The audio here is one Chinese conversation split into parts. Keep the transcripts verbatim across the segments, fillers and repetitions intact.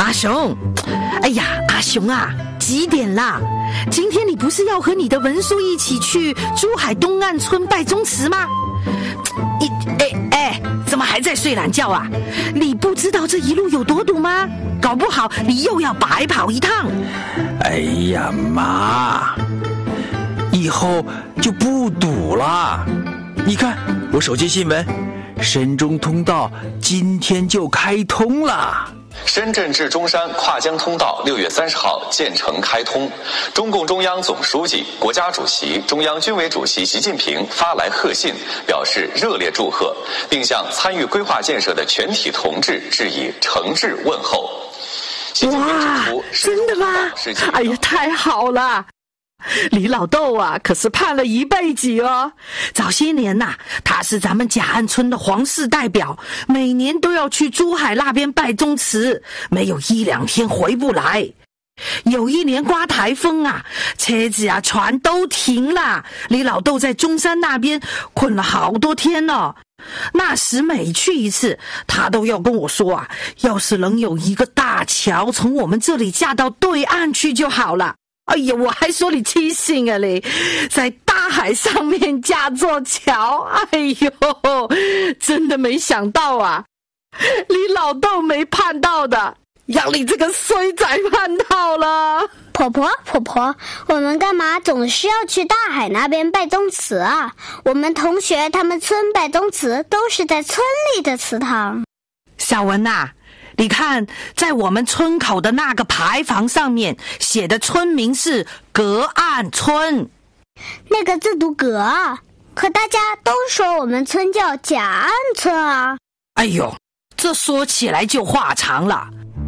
阿雄，哎呀，阿雄啊，几点啦？今天你不是要和你的文叔一起去珠海东岸村拜宗祠吗？一哎哎，怎么还在睡懒觉啊？你不知道这一路有多堵吗？搞不好你又要白跑一趟。 哎呀妈，以后就不堵了。你看我手机新闻，深中通道今天就开通了。 深圳至中山跨江通道六月三十号建成开通，中共中央总书记、国家主席、中央军委主席习近平发来贺信，表示热烈祝贺，并向参与规划建设的全体同志致以诚挚问候。 哇，真的吗？哎呀，太好了！李老豆啊，可是盼了一辈子哦。早些年呐、啊，他是咱们甲安村的皇室代表，每年都要去珠海那边拜宗祠，没有一两天回不来。有一年刮台风啊，车子啊船都停了，李老豆在中山那边困了好多天哦。那时每去一次，他都要跟我说啊，要是能有一个大桥从我们这里架到对岸去就好了。哎呀，我还说你七星啊嘞，在大海上面架座桥，哎呦，真的没想到啊，你老豆没盼到的，让你这个衰仔盼到了。 婆婆婆婆，我们干嘛总是要去大海那边拜宗祠啊？我们同学他们村拜宗祠都是在村里的祠堂。 小文啊，你看在我们村口的那个牌坊上面写的村名是隔岸村， 那个字读隔啊，可大家都说我们村叫甲岸村啊。 哎呦，这说起来就话长了。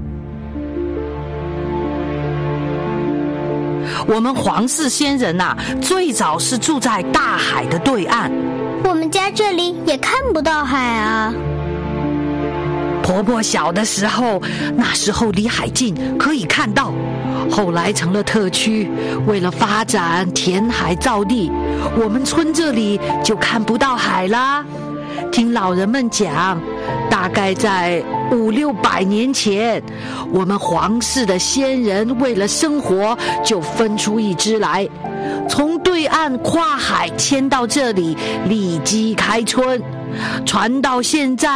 我们黄氏先人啊，最早是住在大海的对岸。 我们家这里也看不到海啊。 婆婆小的时候，那时候离海近，可以看到。后来成了特区，为了发展填海造地，我们村这里就看不到海啦。听老人们讲，大概在五六百年前，我们黄氏的先人为了生活，就分出一支来，从对岸跨海迁到这里，立基开村，传到现在。